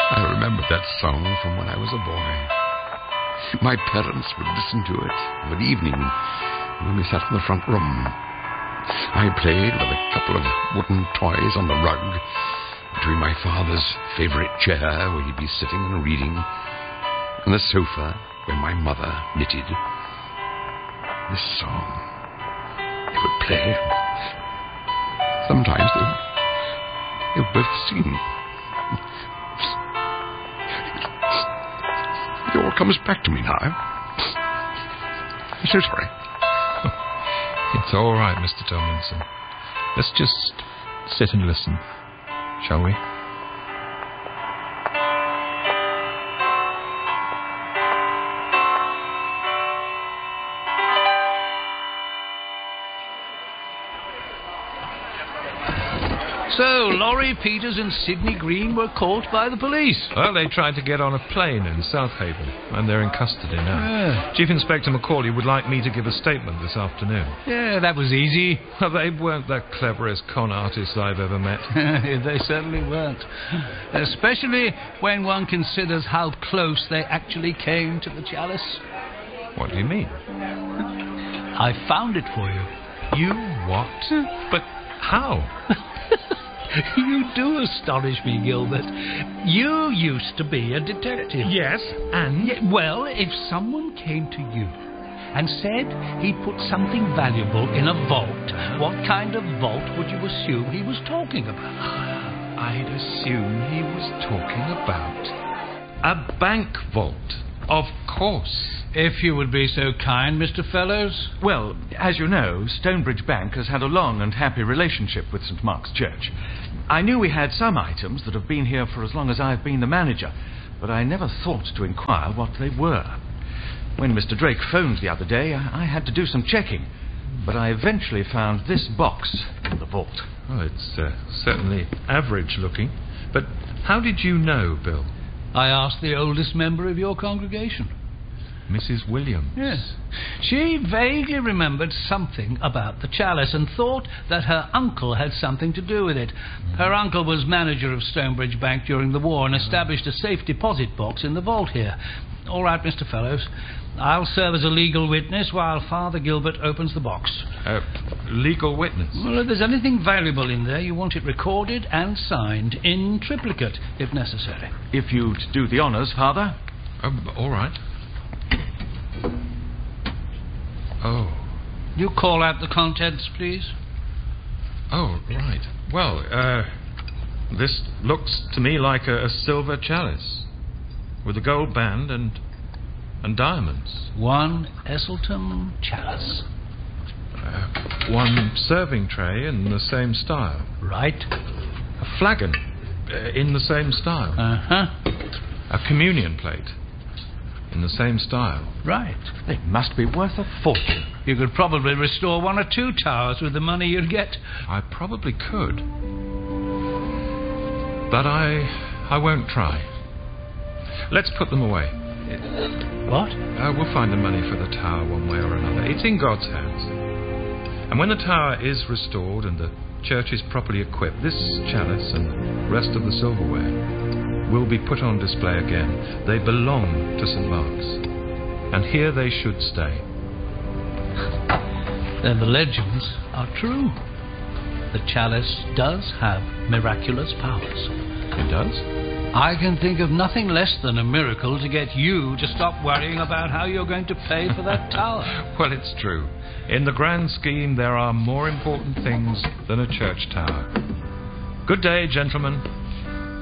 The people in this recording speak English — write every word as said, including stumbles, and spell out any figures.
I remember that song from when I was a boy. My parents would listen to it of an evening when we sat in the front room. I played with a couple of wooden toys on the rug between my father's favourite chair, where he'd be sitting and reading, and the sofa where my mother knitted. This song, they would play. Sometimes they would, they would both sing. It all comes back to me now. I'm so sorry. It's all right, Mister Tomlinson. Let's just sit and listen, shall we? So, Laurie Peters and Sidney Green were caught by the police. Well, they tried to get on a plane in South Haven, and they're in custody now. Yeah. Chief Inspector Macaulay would like me to give a statement this afternoon. Yeah, that was easy. Well, they weren't the cleverest con artists I've ever met. They certainly weren't. Especially when one considers how close they actually came to the chalice. What do you mean? I found it for you. You what? But how? You do astonish me, Gilbert. You used to be a detective. Yes, and? Yeah, well, if someone came to you and said he put something valuable in a vault, what kind of vault would you assume he was talking about? I'd assume he was talking about a bank vault. Of course. If you would be so kind, Mister Fellows. Well, as you know, Stonebridge Bank has had a long and happy relationship with St Mark's Church. I knew we had some items that have been here for as long as I've been the manager, but I never thought to inquire what they were. When Mister Drake phoned the other day, I had to do some checking, but I eventually found this box in the vault. Well, it's uh, certainly average looking. But how did you know, Bill? I asked the oldest member of your congregation. Missus Williams? Yes. She vaguely remembered something about the chalice and thought that her uncle had something to do with it. Mm. Her uncle was manager of Stonebridge Bank during the war and established a safe deposit box in the vault here. All right, Mister Fellows. I'll serve as a legal witness while Father Gilbert opens the box. Uh, legal witness? Well, if there's anything valuable in there, you want it recorded and signed in triplicate, if necessary. If you'd do the honours, Father. Um, all right. Oh. You call out the contents, please. Oh, right. Well, uh, this looks to me like a, a silver chalice with a gold band and and diamonds. One Esselton chalice. Uh, one serving tray in the same style. Right. A flagon uh, in the same style. Uh-huh. A communion plate in the same style. Right. They must be worth a fortune. You could probably restore one or two towers with the money you'd get. I probably could. But I I won't try. Let's put them away. What? Uh, we'll find the money for the tower one way or another. It's in God's hands. And when the tower is restored and the church is properly equipped, this chalice and the rest of the silverware will be put on display again. They belong to St Mark's, and here they should stay. Then the legends are true. The chalice does have miraculous powers. It does? I can think of nothing less than a miracle to get you to stop worrying about how you're going to pay for that tower. Well, it's true. In the grand scheme, there are more important things than a church tower. Good day, gentlemen.